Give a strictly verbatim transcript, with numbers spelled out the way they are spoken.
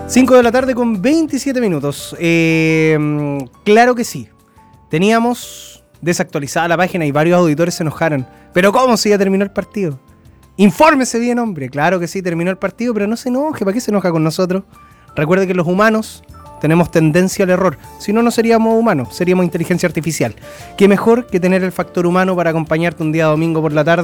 cinco de la tarde con veintisiete minutos. Eh, claro que sí. Teníamos desactualizada la página y varios auditores se enojaron. ¿Pero cómo si ya terminó el partido? Infórmese bien, hombre. Claro que sí, terminó el partido, pero no se enoje. ¿Para qué se enoja con nosotros? Recuerde que los humanos tenemos tendencia al error. Si no, no seríamos humanos, seríamos inteligencia artificial. ¿Qué mejor que tener el factor humano para acompañarte un día domingo por la tarde?